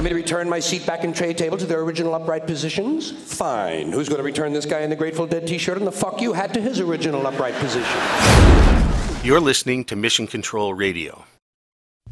Want me to return my seat back and tray table to their original upright positions? Fine. Who's going to return this guy in the Grateful Dead t-shirt and the fuck you hat to his original upright position? You're listening to Mission Control Radio.